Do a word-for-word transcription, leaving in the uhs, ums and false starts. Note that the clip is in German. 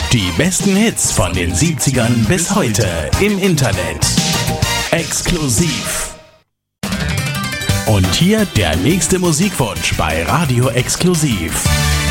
Die besten Hits von den siebzigern bis heute im Internet. Exklusiv. Und hier der nächste Musikwunsch bei Radio Exklusiv.